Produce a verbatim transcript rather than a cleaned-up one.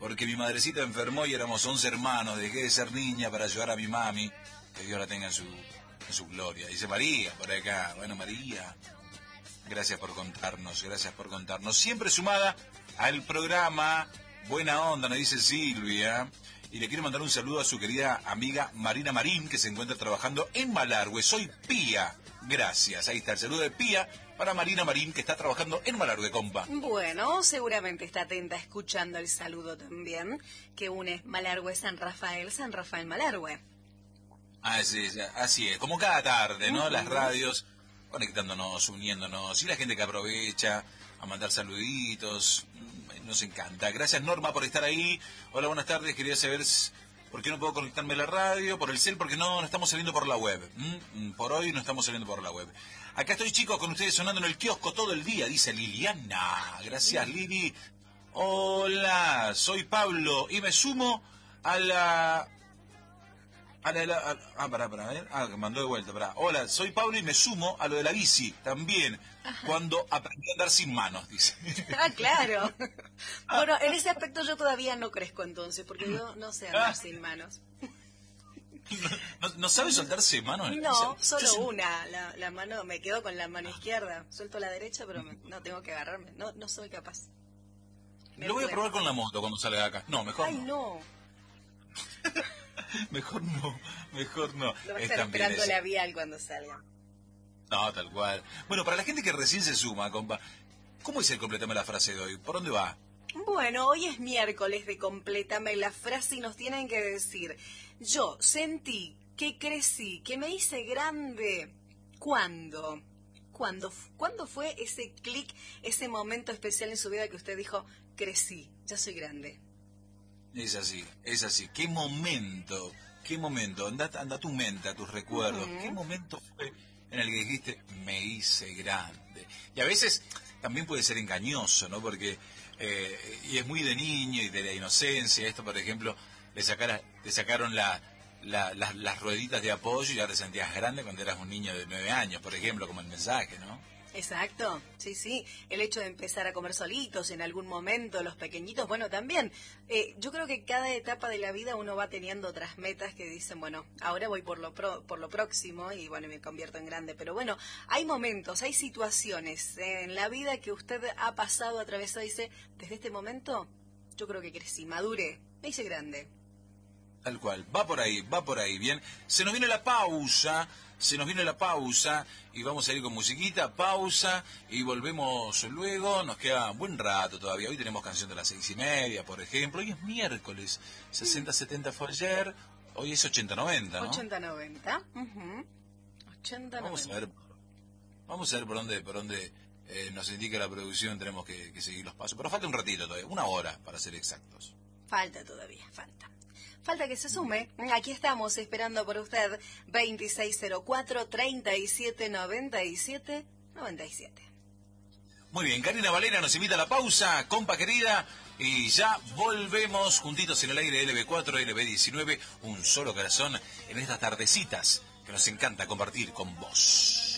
porque mi madrecita enfermó y éramos once hermanos, dejé de ser niña para ayudar a mi mami, que Dios la tenga en su, en su gloria. Dice María por acá, bueno María, gracias por contarnos, gracias por contarnos. Siempre sumada al programa, buena onda, nos dice Silvia, y le quiero mandar un saludo a su querida amiga Marina Marín, que se encuentra trabajando en Malargüe. Soy Pía, gracias, ahí está el saludo de Pía para Marina Marín, que está trabajando en Malargüe, compa. Bueno, seguramente está atenta escuchando el saludo también, que une Malargüe, San Rafael, San Rafael, Malargüe. Así es, así es, como cada tarde, ¿no? Uh-huh. Las radios conectándonos, uniéndonos, y la gente que aprovecha a mandar saluditos, nos encanta. Gracias Norma por estar ahí. Hola, buenas tardes, quería saber por qué no puedo conectarme a la radio, por el cel, porque no, no estamos saliendo por la web. ¿Mm? Por hoy no estamos saliendo por la web. Acá estoy, chicos, con ustedes sonando en el kiosco todo el día, dice Liliana. Gracias, Lili. Hola, soy Pablo y me sumo a la... A la, a la a, ah, pará, pará, a ver. Ah, mandó de vuelta, pará. Hola, soy Pablo y me sumo a lo de la bici también. Ajá. Cuando aprendí a andar sin manos, dice. Ah, claro. Bueno, en ese aspecto yo todavía no crezco entonces, porque yo no sé andar ah. sin manos. ¿No, no, no sabes soltarse manos? No, solo yo una. La, la mano, me quedo con la mano izquierda. Suelto la derecha, pero me, no tengo que agarrarme. No, no soy capaz. Me lo voy puedo. a probar con la moto cuando salga de acá. No, mejor Ay, no. no. Mejor no, mejor no. Lo va a estar esperando la vial cuando salga. No, tal cual. Bueno, para la gente que recién se suma, compa, ¿cómo es el completame la frase de hoy? ¿Por dónde va? Bueno, hoy es miércoles de completame la frase y nos tienen que decir: yo sentí que crecí, que me hice grande. ¿Cuándo? ¿Cuándo, ¿Cuándo fue ese clic, ese momento especial en su vida que usted dijo, crecí, ya soy grande? Es así, es así. ¿Qué momento, qué momento? Anda, anda a tu mente, a tus recuerdos. Uh-huh. ¿Qué momento fue en el que dijiste, me hice grande? Y a veces también puede ser engañoso, ¿no? Porque, eh, y es muy de niño y de la inocencia. Esto, por ejemplo, le, sacara, le sacaron la, la, las, las rueditas de apoyo y ya te sentías grande cuando eras un niño de nueve años, por ejemplo, como el mensaje, ¿no? Exacto, sí, sí, el hecho de empezar a comer solitos en algún momento, los pequeñitos, bueno, también, eh, yo creo que cada etapa de la vida uno va teniendo otras metas que dicen, bueno, ahora voy por lo pro, por lo próximo y bueno, me convierto en grande, pero bueno, hay momentos, hay situaciones en la vida que usted ha pasado, atravesado y dice, desde este momento, yo creo que crecí, maduré, me hice grande. Tal cual, va por ahí, va por ahí, bien, se nos viene la pausa. Se nos viene la pausa y vamos a ir con musiquita, pausa y volvemos luego. Nos queda un buen rato todavía. Hoy tenemos canción de las seis y media, por ejemplo. Hoy es miércoles. sesenta setenta fue ayer. Hoy es ochenta noventa, ¿no? ochenta noventa. Uh-huh. ochenta noventa. Vamos a ver, vamos a ver por dónde, por dónde eh, nos indica la producción. Tenemos que, que seguir los pasos. Pero falta un ratito todavía, una hora para ser exactos. Falta todavía, falta. Falta que se sume. Aquí estamos esperando por usted. veintiséis cero cuatro, treinta y siete noventa y siete noventa y siete. Muy bien, Karina Valera nos invita a la pausa, compa querida, y ya volvemos juntitos en el aire L B cuatro, L B diecinueve, un solo corazón en estas tardecitas que nos encanta compartir con vos.